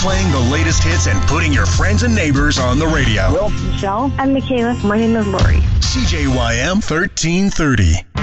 playing the latest hits and putting your friends and neighbors on the radio. Michelle. I'm Michaela. My name is Lori. CJYM 1330.